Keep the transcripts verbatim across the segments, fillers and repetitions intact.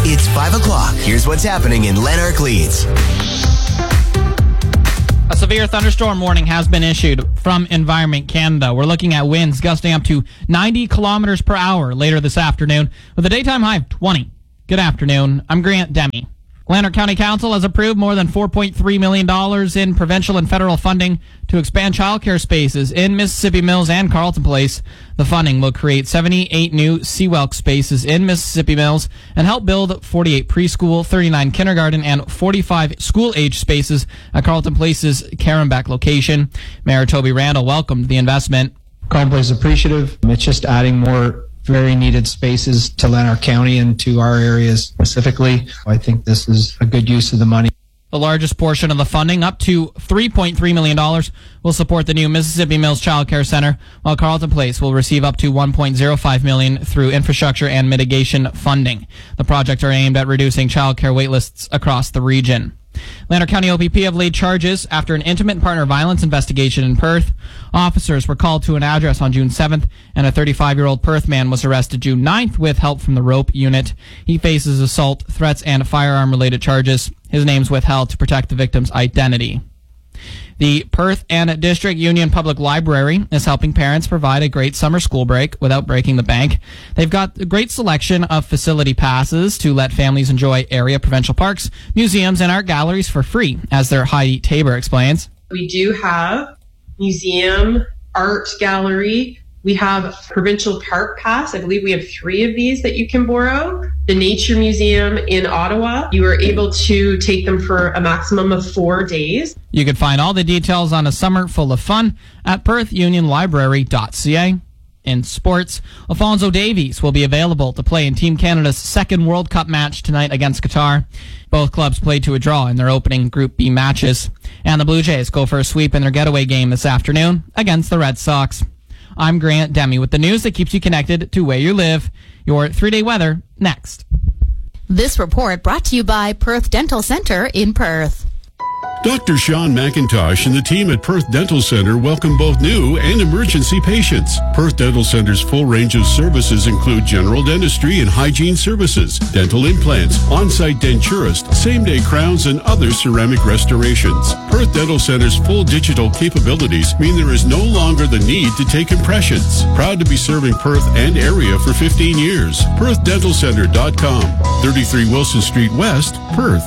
It's five o'clock. Here's what's happening in Lanark Leeds. A severe thunderstorm warning has been issued from Environment Canada. We're looking at winds gusting up to ninety kilometers per hour later this afternoon with a daytime high of twenty. Good afternoon. I'm Grant Demi. Lanark County Council has approved more than four point three million dollars in provincial and federal funding to expand childcare spaces in Mississippi Mills and Carleton Place. The funding will create seventy-eight new Seawelk spaces in Mississippi Mills and help build forty-eight preschool, thirty-nine kindergarten, and forty-five school-age spaces at Carleton Place's Carenbeck location. Mayor Toby Randall welcomed the investment. Carleton Place is appreciative. It's just adding more very needed spaces to Lanark County and to our areas specifically. I think this is a good use of the money. The largest portion of the funding, up to three point three million dollars, will support the new Mississippi Mills Child Care Center, while Carleton Place will receive up to one point zero five million dollars through infrastructure and mitigation funding. The projects are aimed at reducing child care waitlists across the region. Lanark County O P P have laid charges after an intimate partner violence investigation in Perth. Officers were called to an address on June seventh, and a thirty-five-year-old Perth man was arrested June ninth with help from the Rope Unit. He faces assault, threats, and firearm-related charges. His name's withheld to protect the victim's identity. The Perth and District Union Public Library is helping parents provide a great summer school break without breaking the bank. They've got a great selection of facility passes to let families enjoy area provincial parks, museums, and art galleries for free, as their Heidi Tabor explains. We do have museum, art gallery. We have provincial park pass. I believe we have three of these that you can borrow. The Nature Museum in Ottawa, you are able to take them for a maximum of four days. You can find all the details on a summer full of fun at perth union library dot c a. In sports, Alfonso Davies will be available to play in Team Canada's second World Cup match tonight against Qatar. Both clubs played to a draw in their opening Group B matches. And the Blue Jays go for a sweep in their getaway game this afternoon against the Red Sox. I'm Grant Demi with the news that keeps you connected to where you live. Your three-day weather next. This report brought to you by Perth Dental Center in Perth. Doctor Sean McIntosh and the team at Perth Dental Center welcome both new and emergency patients. Perth Dental Center's full range of services include general dentistry and hygiene services, dental implants, on-site denturist, same-day crowns, and other ceramic restorations. Perth Dental Center's full digital capabilities mean there is no longer the need to take impressions. Proud to be serving Perth and area for fifteen years. perth dental center dot com, thirty-three Wilson Street West, Perth.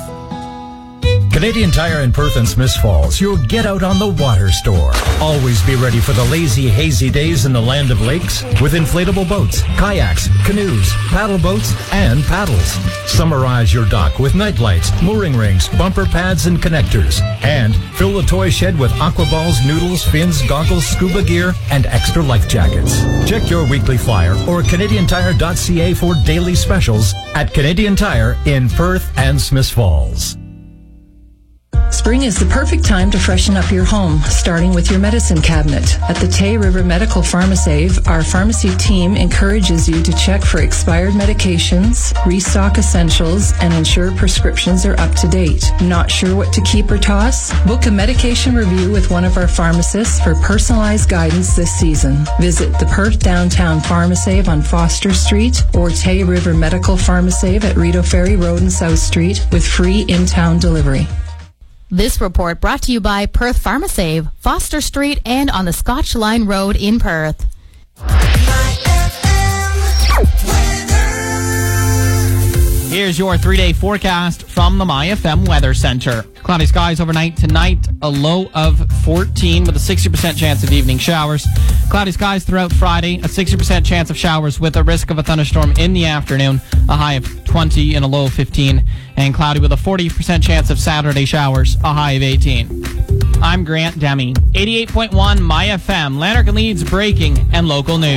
Canadian Tire in Perth and Smiths Falls, your get out on the water store. Always be ready for the lazy, hazy days in the land of lakes with inflatable boats, kayaks, canoes, paddle boats, and paddles. Summarize your dock with night lights, mooring rings, bumper pads, and connectors. And fill the toy shed with aqua balls, noodles, fins, goggles, scuba gear, and extra life jackets. Check your weekly flyer or canadian tire dot c a for daily specials at Canadian Tire in Perth and Smiths Falls. Spring is the perfect time to freshen up your home, starting with your medicine cabinet. At the Tay River Medical Pharmacave, our pharmacy team encourages you to check for expired medications, restock essentials, and ensure prescriptions are up to date. Not sure what to keep or toss? Book a medication review with one of our pharmacists for personalized guidance this season. Visit the Perth Downtown Pharmacave on Foster Street or Tay River Medical Pharmacave at Rideau Ferry Road and South Street with free in-town delivery. This report brought to you by Perth Pharmacave, Foster Street, and on the Scotch Line Road in Perth. Here's your three-day forecast from the My F M Weather Center. Cloudy skies overnight tonight, a low of fourteen with a sixty percent chance of evening showers. Cloudy skies throughout Friday, a sixty percent chance of showers with a risk of a thunderstorm in the afternoon, a high of twenty and a low of fifteen. And cloudy with a forty percent chance of Saturday showers, a high of eighteen. I'm Grant Demi, eighty-eight point one My F M, Lanark and Leeds breaking and local news.